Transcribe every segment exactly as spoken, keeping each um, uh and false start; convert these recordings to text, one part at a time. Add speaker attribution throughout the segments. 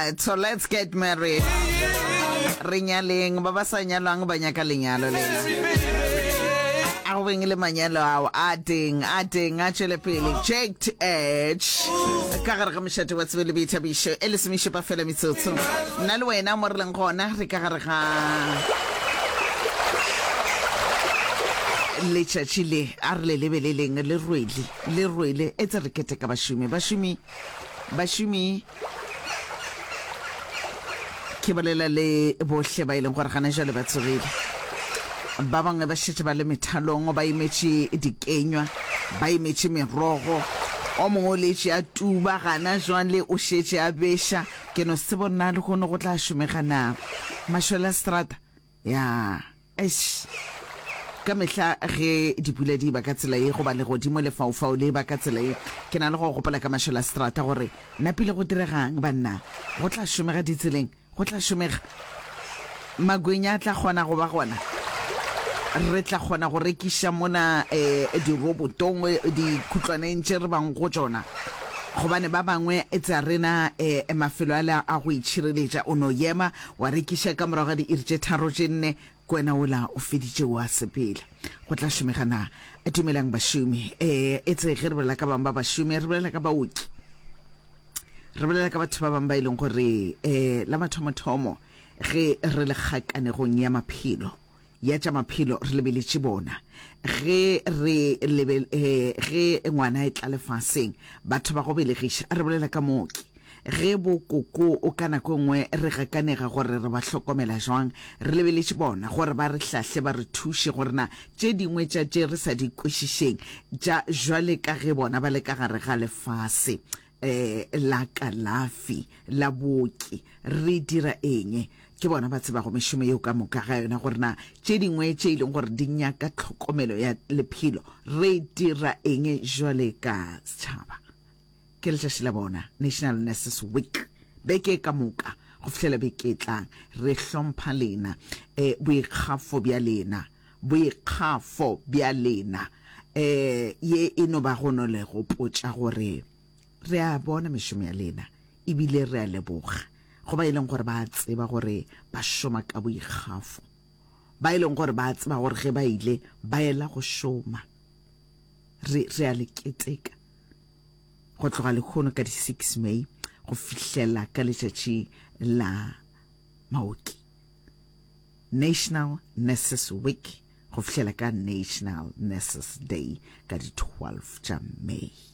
Speaker 1: right, so let's get married. Rinyaleng ba ba sa nyalwang ba nyaka lenyalo lena. A go beng le manyalo ao a ding a ding a tshele pele checked edge ka gare ga mshate wa tsebele bitha bisho ele se mishe pa fela mitsotso nna le wena mo re leng gona re ka gare ga le tshile a re le lebeleleng le rwele le rwele e tse re kete ka bashumi bashumi bashumi ke balela le bohle ba ileng gore gana jale ba tsogile ba bangwe ba shetse ba le methalong ba imetše dikenywa ba imetše merogo o mongwe le tše a tuba gana jwang le o shetse a besha ke no se bona le gone go tla shumegana mashola strata ya eish ka mehla ge dipula di ba ka tsela e go ba le godimo le faufau le ba ka tsela e ke na le go gopola ka mashola strata gore napile go diregang banna go tla shumega ditseleng go tla shumega magwenya tla gona go ba gona re tla gona go rekisha mona eh di robotong di khutlwaneng tse re bang go tsona gobane ba bangwe e tsa rena eh mafelo ala a go itshireleja o no yema wa rekisha ka moraga di irje tharo jenne kwena ola o feditse wa sepele go tla shumegana e tumelang bashumi eh e tse ge re bela ka bamba bashumi re bela ka baoki re bela ka batho ba bang ba ileng gore eh la mathomothomo ge re le gakane go nya maphelo ya tša maphelo re lebeletse bona ge re lebel eh ge ngwana e tla lefaseng batho ba go belegisha re bolela ka mooki ge bo koko o kana go ngwe re gakanega gore re ba hlokomela jwang re lebeletse bona gore ba re hlahle ba re thushe gore na tše dingwe tša tše re sa di kwišišeng tša jwale ka ge bona ba le ka gare ga lefase eh la kalafi la boki re dira eng ke bona ba tseba go meshume yo ka moka ga yona gore na tše dingwe tše ileng gore di nyaka tlhokomelo ya lephelo re dira eng jwale ka setšhaba ke letšatši la bona National Nurses Week beke ka moka go fihlela beke tlang re hlompha lena eh boikgafo bja lena boikgafo bja lena eh ye eno ba gono le go potša gore re a bona meshume ya lena ebile re a leboga go ba ileng gore ba tseba gore ba shoma ka boikgafo ba ileng gore ba tseba gore ge ba ile ba ela go shoma re re a le keteka go tloga le khono ka di six May go fihlela ka letšatši la maoki National Nurses Week go fihlela ka National Nurses Day ka di twelve tša May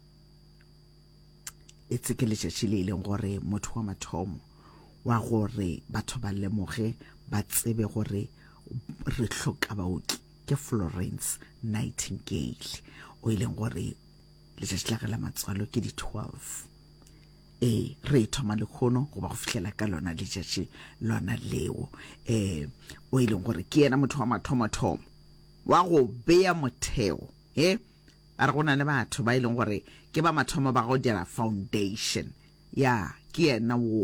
Speaker 1: it's ke letšatši le ileng gore motho wa mathomo wa gore batho ba lemoge ba tsebe gore re hloka baoki ke Florence Nightingale o ileng gore letšatši la ge la matswalo ke di twelve eh re thoma le khono go ba go fihlela ka lona letšatši lona leo eh o ileng gore ke yena motho wa mathomothomo wa go bea motheo eh a re gona le batho ba ileng gore ke ba mathomo ba go dira foundation ya ke yena wo